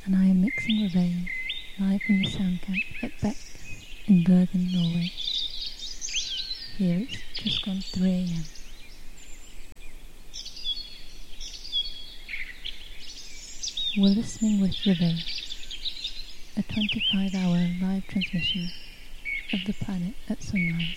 and I am mixing Reveille live from the sound camp at Beck in Bergen, Norway. Here it's just gone 3 a.m. We're listening with Reveille, a 25-hour live transmission of the planet at sunrise.